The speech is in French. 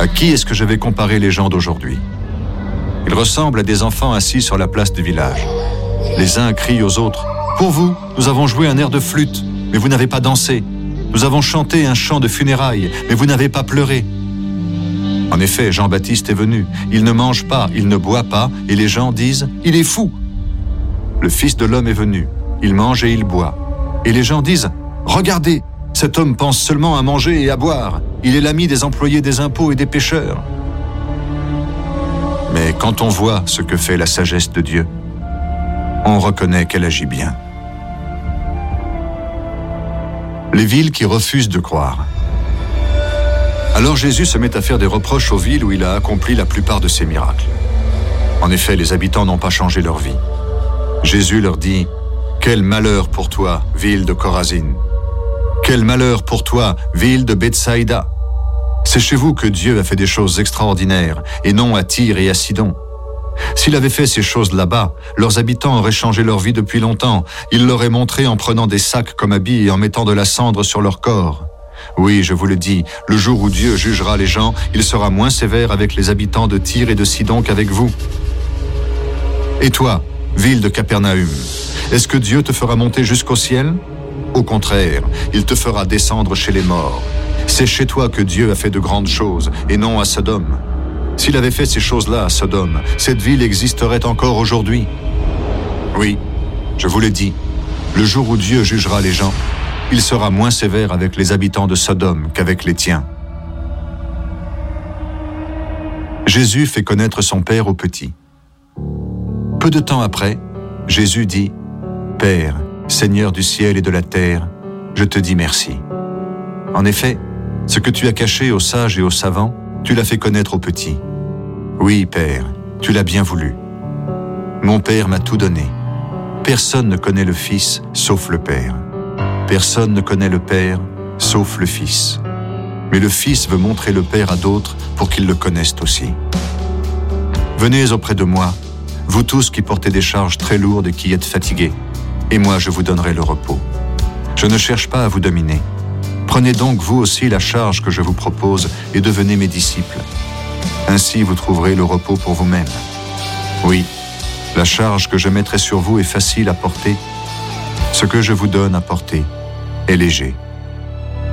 À qui est-ce que je vais comparer les gens d'aujourd'hui? Ils ressemblent à des enfants assis sur la place du village. Les uns crient aux autres « Pour vous, nous avons joué un air de flûte, mais vous n'avez pas dansé. Nous avons chanté un chant de funérailles, mais vous n'avez pas pleuré. » En effet, Jean-Baptiste est venu. Il ne mange pas, il ne boit pas, et les gens disent « Il est fou !» Le Fils de l'homme est venu. Il mange et il boit. Et les gens disent « Regardez, cet homme pense seulement à manger et à boire. Il est l'ami des employés des impôts et des pécheurs. » Mais quand on voit ce que fait la sagesse de Dieu, on reconnaît qu'elle agit bien. Les villes qui refusent de croire. Alors Jésus se met à faire des reproches aux villes où il a accompli la plupart de ses miracles. En effet, les habitants n'ont pas changé leur vie. Jésus leur dit « Quel malheur pour toi, ville de Chorazine! Quel malheur pour toi, ville de Bethsaïda! C'est chez vous que Dieu a fait des choses extraordinaires, et non à Tyr et à Sidon. S'il avait fait ces choses là-bas, leurs habitants auraient changé leur vie depuis longtemps. Il l'auraient montré en prenant des sacs comme habits et en mettant de la cendre sur leur corps. Oui, je vous le dis, le jour où Dieu jugera les gens, il sera moins sévère avec les habitants de Tyr et de Sidon qu'avec vous. Et toi, ville de Capernaum, est-ce que Dieu te fera monter jusqu'au ciel? Au contraire, il te fera descendre chez les morts. C'est chez toi que Dieu a fait de grandes choses, et non à Sodome. S'il avait fait ces choses-là à Sodome, cette ville existerait encore aujourd'hui. Oui, je vous l'ai dit, le jour où Dieu jugera les gens, il sera moins sévère avec les habitants de Sodome qu'avec les tiens. Jésus fait connaître son Père aux petits. Peu de temps après, Jésus dit « Père, Seigneur du ciel et de la terre, je te dis merci. En effet, ce que tu as caché aux sages et aux savants, tu l'as fait connaître aux petits. Oui, Père, tu l'as bien voulu. Mon Père m'a tout donné. Personne ne connaît le Fils sauf le Père. Personne ne connaît le Père sauf le Fils. Mais le Fils veut montrer le Père à d'autres pour qu'ils le connaissent aussi. Venez auprès de moi, vous tous qui portez des charges très lourdes et qui êtes fatigués, et moi je vous donnerai le repos. Je ne cherche pas à vous dominer. Prenez donc vous aussi la charge que je vous propose et devenez mes disciples. Ainsi vous trouverez le repos pour vous-mêmes. Oui, la charge que je mettrai sur vous est facile à porter. Ce que je vous donne à porter est léger.